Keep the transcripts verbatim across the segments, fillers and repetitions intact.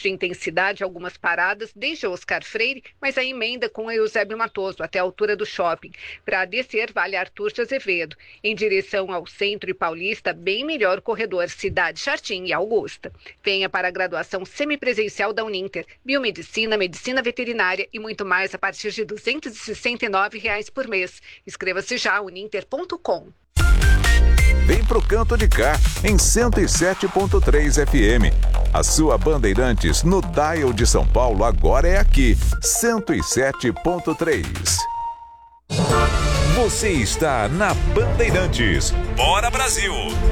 de intensidade, algumas paradas desde Oscar Freire, mas a emenda com a Eusébio Matoso até a altura do shopping. Para descer, vale Arthur de Azevedo. Em direção ao centro e Paulista, bem melhor o corredor Cidade Jardim e Augusta. Venha para a graduação semipresencial da Uninter. Biomedicina, medicina veterinária e muito mais a partir de duzentos e sessenta e nove reais por mês. Inscreva-se já, uninter ponto com. Vem pro Canto de Cá, em cento e sete ponto três F M. A sua Bandeirantes no dial de São Paulo agora é aqui, cento e sete ponto três. Você está na Bandeirantes. Bora, Brasil!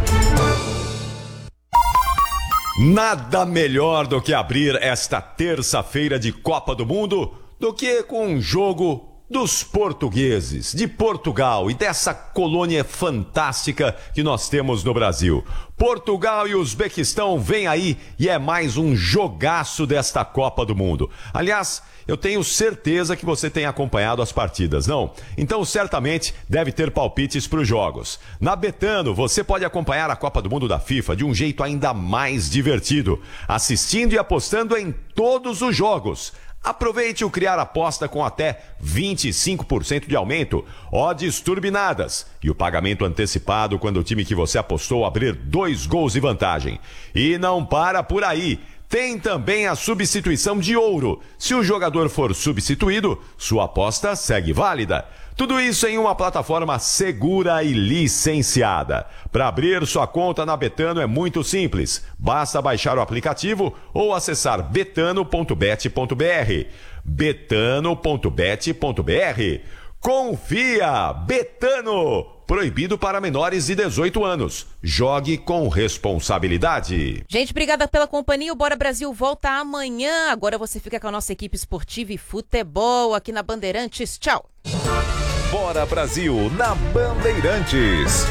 Nada melhor do que abrir esta terça-feira de Copa do Mundo do que com um jogo dos portugueses, de Portugal e dessa colônia fantástica que nós temos no Brasil. Portugal e Uzbequistão vem aí e é mais um jogaço desta Copa do Mundo. Aliás, eu tenho certeza que você tem acompanhado as partidas, não? Então, certamente, deve ter palpites para os jogos. Na Betano, você pode acompanhar a Copa do Mundo da FIFA de um jeito ainda mais divertido, assistindo e apostando em todos os jogos. Aproveite o Criar Aposta com até vinte e cinco por cento de aumento, odds turbinadas e o pagamento antecipado quando o time que você apostou abrir dois gols de vantagem. E não para por aí. Tem também a substituição de ouro. Se o jogador for substituído, sua aposta segue válida. Tudo isso em uma plataforma segura e licenciada. Para abrir sua conta na Betano é muito simples. Basta baixar o aplicativo ou acessar betano ponto bet ponto br. betano ponto bet ponto br. Confia! Betano! Proibido para menores de dezoito anos. Jogue com responsabilidade. Gente, obrigada pela companhia. O Bora Brasil volta amanhã. Agora você fica com a nossa equipe esportiva e futebol aqui na Bandeirantes. Tchau. Bora Brasil na Bandeirantes.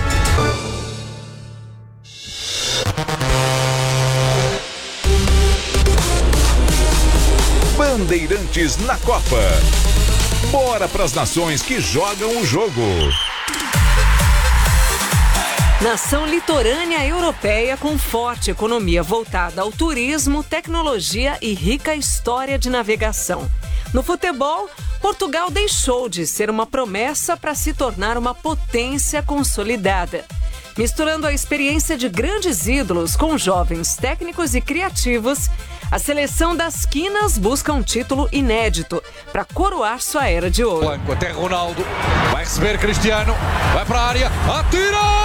Bandeirantes na Copa. Bora pras nações que jogam o jogo. Nação litorânea europeia com forte economia voltada ao turismo, tecnologia e rica história de navegação. No futebol, Portugal deixou de ser uma promessa para se tornar uma potência consolidada. Misturando a experiência de grandes ídolos com jovens técnicos e criativos, a seleção das quinas busca um título inédito para coroar sua era de ouro. Blanco até Ronaldo, vai receber Cristiano, vai para a área, atira!